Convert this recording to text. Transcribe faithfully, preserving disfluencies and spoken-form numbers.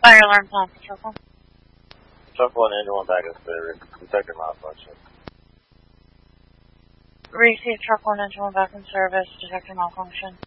Fire alarm plant, truck one. Truck one, engine one back in service. Detector malfunction. Receive truck one, engine one back in service. Detector malfunction.